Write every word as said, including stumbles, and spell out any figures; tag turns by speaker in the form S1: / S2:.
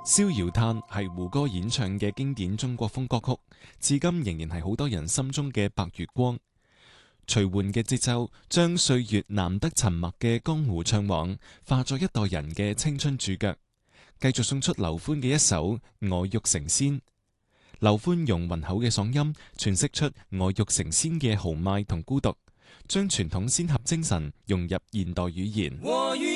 S1: 逍遙嘆係胡歌演唱嘅經典中國風歌曲，至今仍然係好多人心中嘅白月光。徐緩嘅節奏將歲月難得沉默嘅江湖唱往化作一代人嘅青春主角。繼續送出劉歡嘅一首《我欲成仙》。劉歡用渾厚嘅嗓音詮釋出我欲成仙嘅豪邁同孤獨，將傳統仙俠精神融入現代語言。